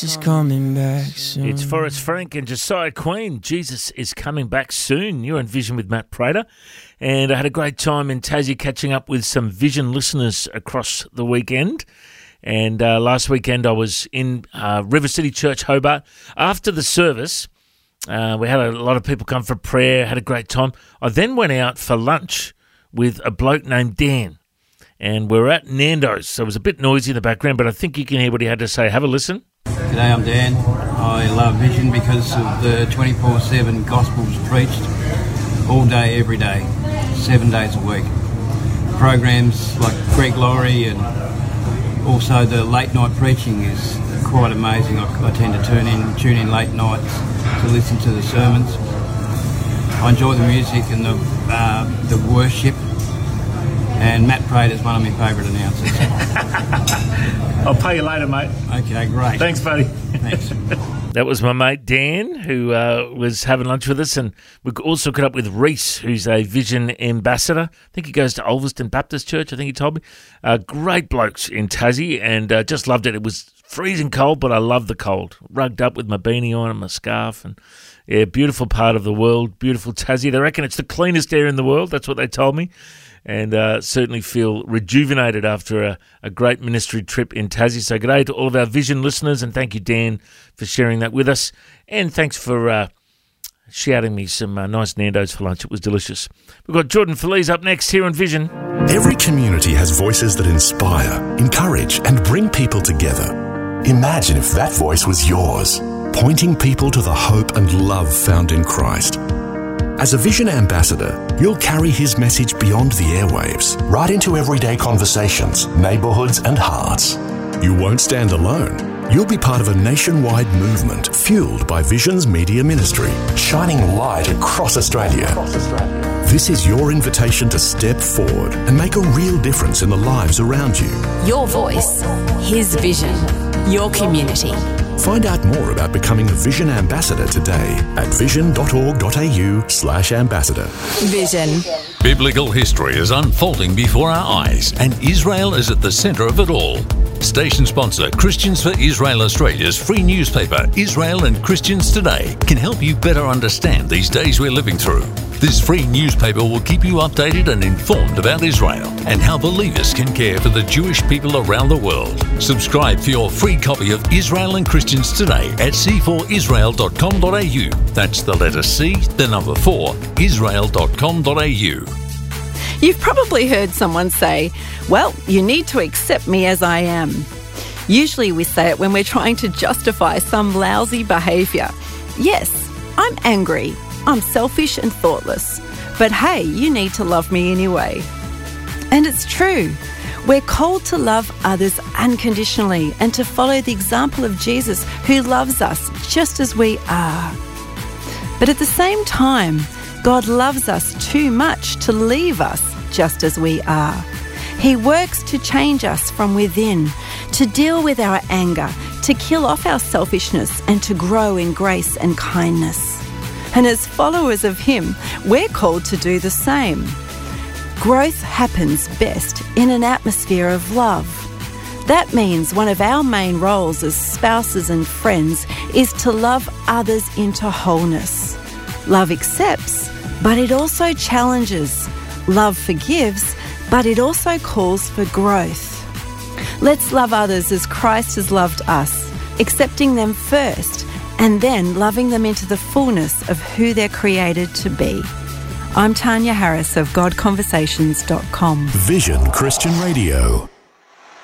Just coming back soon. It's Forrest Frank and Josiah Queen. Jesus is coming back soon. You're on Vision with Matt Prater. And I had a great time in Tassie catching up with some Vision listeners across the weekend. And last weekend I was in River City Church, Hobart. After the service, we had a lot of people come for prayer, had a great time. I then went out for lunch with a bloke named Dan. And we're at Nando's, so it was a bit noisy in the background, but I think you can hear what he had to say. Have a listen. G'day, I'm Dan. I love Vision because of the 24/7 Gospels preached all day, every day, 7 days a week. Programs like Greg Laurie and also the late night preaching is quite amazing. I tend to tune in late nights to listen to the sermons. I enjoy the music and the worship. And Matt Prater is one of my favourite announcers. I'll pay you later, mate. Okay, great. Thanks, buddy. Thanks. That was my mate Dan, who was having lunch with us, and we also caught up with Reese, who's a Vision ambassador. I think he goes to Ulverston Baptist Church, I think he told me. Great blokes in Tassie, and just loved it. It was freezing cold, but I loved the cold. Rugged up with my beanie on and my scarf, and yeah, beautiful part of the world, beautiful Tassie. They reckon it's the cleanest air in the world, that's what they told me. And certainly feel rejuvenated after a great ministry trip in Tassie. So g'day to all of our Vision listeners, and thank you, Dan, for sharing that with us. And thanks for shouting me some nice Nando's for lunch. It was delicious. We've got Jordan Feliz up next here on Vision. Every community has voices that inspire, encourage, and bring people together. Imagine if that voice was yours, pointing people to the hope and love found in Christ. As a Vision ambassador, you'll carry his message beyond the airwaves, right into everyday conversations, neighbourhoods and hearts. You won't stand alone. You'll be part of a nationwide movement fueled by Vision's media ministry, shining light across Australia. This is your invitation to step forward and make a real difference in the lives around you. Your voice, his vision, your community. Find out more about becoming a Vision ambassador today at vision.org.au/ambassador. Vision. Biblical history is unfolding before our eyes, and Israel is at the centre of it all. Station sponsor Christians for Israel Australia's free newspaper, Israel and Christians Today, can help you better understand these days we're living through. This free newspaper will keep you updated and informed about Israel and how believers can care for the Jewish people around the world. Subscribe for your free copy of Israel and Christians Today at c4israel.com.au. That's the letter C, the number 4, israel.com.au. You've probably heard someone say, well, you need to accept me as I am. Usually we say it when we're trying to justify some lousy behaviour. Yes, I'm angry. I'm selfish and thoughtless. But hey, you need to love me anyway. And it's true. We're called to love others unconditionally and to follow the example of Jesus, who loves us just as we are. But at the same time, God loves us too much to leave us just as we are. He works to change us from within, to deal with our anger, to kill off our selfishness, and to grow in grace and kindness. And as followers of Him, we're called to do the same. Growth happens best in an atmosphere of love. That means one of our main roles as spouses and friends is to love others into wholeness. Love accepts, but it also challenges. Love forgives, but it also calls for growth. Let's love others as Christ has loved us, accepting them first, and then loving them into the fullness of who they're created to be. I'm Tanya Harris of GodConversations.com. Vision Christian Radio.